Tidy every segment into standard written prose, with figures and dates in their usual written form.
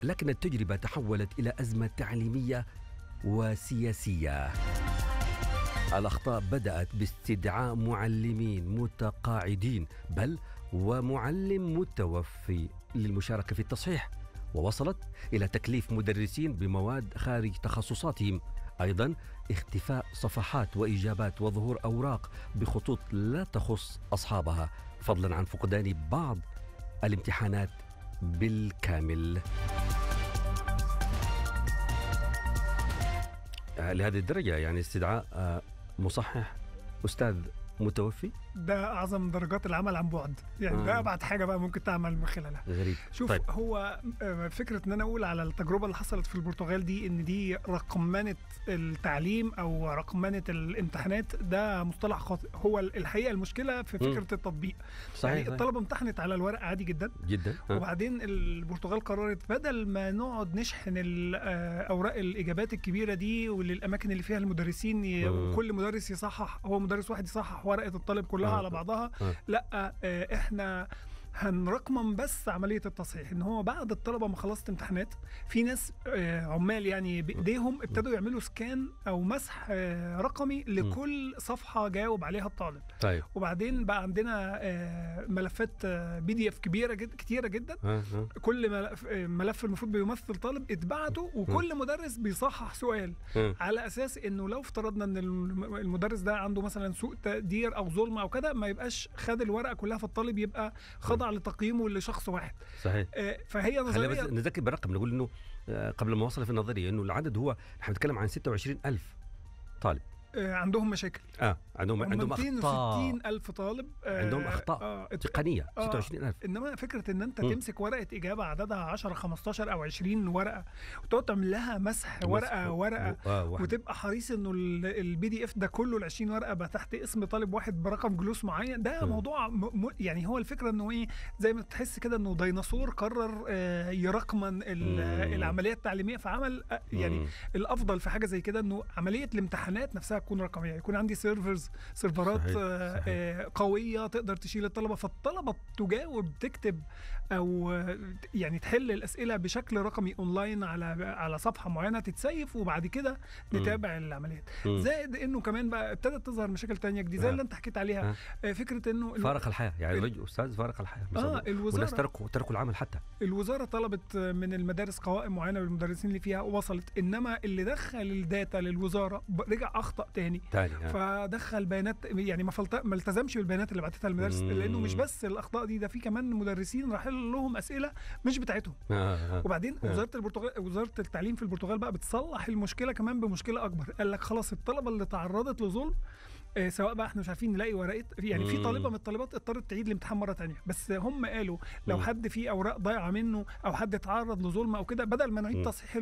لكن التجربة تحولت إلى أزمة تعليمية وسياسية. الأخطاء بدأت باستدعاء معلمين متقاعدين بل ومعلم متوفي للمشاركة في التصحيح، ووصلت إلى تكليف مدرسين بمواد خارج تخصصاتهم. أيضا اختفاء صفحات وإجابات وظهور أوراق بخطوط لا تخص أصحابها، فضلا عن فقدان بعض الامتحانات بالكامل. لهذه الدرجة يعني استدعاء مصحح أستاذ متوفي، ده أعظم درجات العمل عن بعد يعني. ده أبعد حاجة بقى ممكن تعمل من خلالها. غريب. شوف طيب. هو فكرة ان انا اقول على التجربة اللي حصلت في البرتغال دي ان دي رقمنة التعليم او رقمنة الامتحانات، ده مصطلح خاطئ. هو الحقيقة المشكلة في فكرة التطبيق. صحيح. يعني الطلبة امتحنت على الورق عادي جدا جدا. وبعدين البرتغال قررت بدل ما نقعد نشحن اوراق الاجابات الكبيرة دي وللاماكن اللي فيها المدرسين وكل مدرس يصحح، هو مدرس واحد يصحح ورقة الطالب كلها على بعضها، لا احنا هنرقمن بس عملية التصحيح. ان هو بعد الطلبة ما خلصت امتحانات، في ناس عمال يعني بايديهم ابتدوا يعملوا سكان او مسح رقمي لكل صفحة جاوب عليها الطالب. طيب. وبعدين بقى عندنا ملفات PDF كتيرة جدا. كل ملف المفروض بيمثل طالب اتبعته، وكل مدرس بيصحح سؤال على اساس انه لو افترضنا ان المدرس ده عنده مثلا سوء تقدير او ظلم او كده، ما يبقاش خد الورقة كلها، فالطالب يبقى خضع لتقييمه لشخص واحد. صحيح. فهي نظرية. خلينا بس نذكر بالرقم، نقول انه قبل ما وصل في النظرية انه العدد هو نحن نتكلم عن 26,000 طالب عندهم مشاكل. عندهم أخطاء. 260,000 طالب عندهم أخطاء تقنية. 26,000. إنما فكرة إن أنت تمسك ورقة إجابة عددها 10 15 أو 20 ورقة وتقعد تعمل لها مسح ورقة وتبقى حريص إنه الPDF ده كله ال20 ورقة بقى تحت اسم طالب واحد برقم جلوس معين، ده موضوع يعني هو الفكرة إنه إيه، زي ما تحس كده إنه ديناصور قرر يرقمن العملية التعليمية، فعمل يعني الأفضل في حاجة زي كده إنه عملية الامتحانات نفسها تكون رقميه، يكون عندي سيرفرات صحيح. قويه تقدر تشيل الطلبه، فالطلبه تجاوب تكتب او يعني تحل الاسئله بشكل رقمي اونلاين على صفحه معينه تتسيف، وبعد كده نتابع العمليات. زائد انه كمان بقى ابتدت تظهر مشاكل تانية جديده زي اللي انت حكيت عليها. فكره انه فارق الحياه، يعني رجل استاذ فارق الحياه. والناس تركوا العمل. حتى الوزاره طلبت من المدارس قوائم معينه بالمدرسين اللي فيها ووصلت، انما اللي دخل الداتا للوزاره رجع اخطا تاني. فدخل بيانات يعني ما التزمش بالبيانات اللي بعتتها المدارس، لانه مش بس الاخطاء دي، ده في كمان مدرسين راح لهم اسئله مش بتاعتهم. وبعدين وزاره التعليم في البرتغال بقى بتصلح المشكله كمان بمشكله اكبر. قال لك خلاص الطلبه اللي تعرضت لظلم، سواء بقى احنا مش عارفين نلاقي ورقه، يعني في طالبه من الطالبات اضطرت تعيد الامتحان مره تانية، بس هم قالوا لو حد فيه اوراق ضايعه منه او حد اتعرض لظلم او كده، بدل ما نعيد تصحيح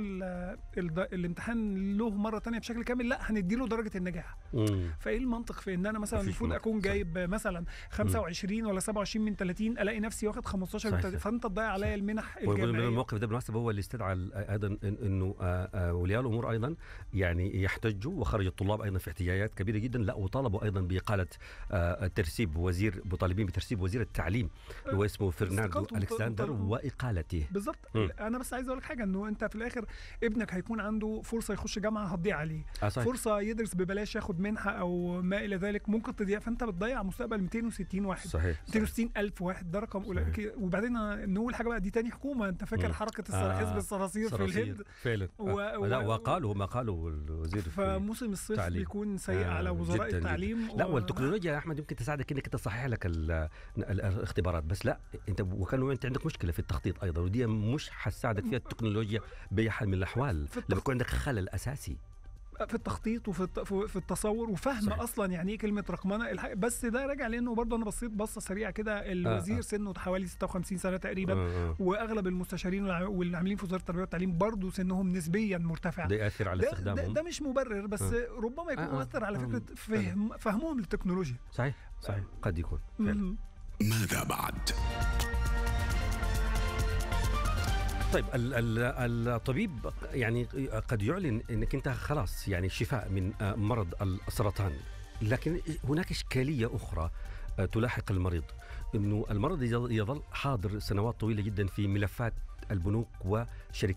الامتحان له مره تانية بشكل كامل، لا هنديله درجه النجاح. فايه المنطق في ان انا مثلا المفروض اكون جايب مثلا 25 ولا 27 من 30، الاقي نفسي واخد 15 من 30، فانت تضيع عليا المنح الجامعيه. الموقف ده بالمناسبه هو اللي استدعى ايضا انه اولياء الامور ايضا يعني يحتجوا، وخرج الطلاب ايضا في احتجاجات كبيره جدا، لا وطالبوا ايضا باقاله ترسيب وزير، مطالبين بترسيب وزير التعليم اللي هو اسمه فرناندو الكسندر واقالته. بالظبط. انا بس عايز اقول لك حاجه، انه انت في الاخر ابنك هيكون عنده فرصه يخش جامعه هتضيع عليه، فرصه يدرس ببلاش ياخد منحه او ما الى ذلك ممكن تضيع، فانت بتضيع مستقبل 260 واحد. صحيح. 260,000 واحد، ده رقم قليل. وبعدين نقول حاجه بقى، دي تاني حكومه، انت فاكر حركه حزب الصراصير في الهند فعلا. وقالوا ما قالوا الوزير، فموسم الصيف بيكون سيء على وزراء التعليم. لا والتكنولوجيا يا احمد يمكن تساعدك انك تصحح لك الاختبارات، بس لا انت انت عندك مشكله في التخطيط ايضا، ودي مش حتساعدك فيها التكنولوجيا باي حال من الاحوال لما يكون عندك خلل اساسي في التخطيط وفي التصور وفهم. صحيح. اصلا يعني ايه كلمه رقمنه. بس ده راجع لانه برضه انا بصيت بصه سريعه كده، الوزير سنه حوالي 56 سنه تقريبا، واغلب المستشارين واللي عاملين في وزاره التربيه والتعليم برضه سنهم نسبيا مرتفع. ده ياثر على استخدامهم. ده مش مبرر، بس ربما يكون مؤثر على فكره فهمهم للتكنولوجيا. صحيح قد يكون. ماذا بعد؟ طيب الطبيب يعني قد يعلن انك انت خلاص يعني شفاء من مرض السرطان، لكن هناك اشكاليه اخرى تلاحق المريض، انه المرض يظل حاضر سنوات طويله جدا في ملفات البنوك وشركات